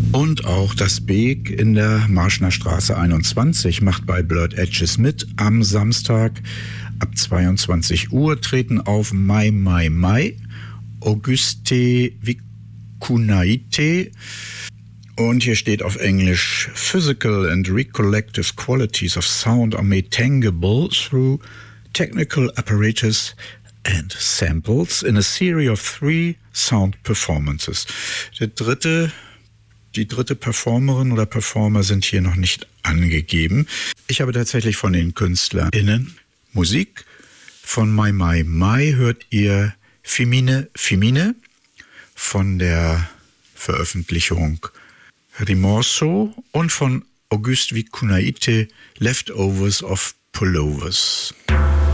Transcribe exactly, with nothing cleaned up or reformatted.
Und auch das Beek in der Marschner Straße einundzwanzig macht bei Blurred Edges mit. Am Samstag ab zweiundzwanzig Uhr treten auf Mai Mai Mai, Auguste Vikunaite. Und hier steht auf Englisch: Physical and recollective qualities of sound are made tangible through technical apparatus and samples in a series of three sound performances. Der dritte Die dritte Performerin oder Performer sind hier noch nicht angegeben. Ich habe tatsächlich von den KünstlerInnen Musik. Von Mai Mai Mai hört ihr Femine Femine von der Veröffentlichung Rimorso und von Auguste Vikunaite Leftovers of Pullovers.